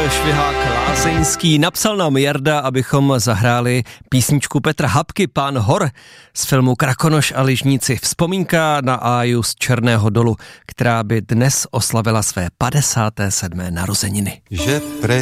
Švihák Lázeňský. Napsal nám Jarda, abychom zahráli písničku Petra Hapky, Pán hor, z filmu Krakonoš a lyžníci. Vzpomínka na Áju z Černého Dolu, která by dnes oslavila své 57. narozeniny. Že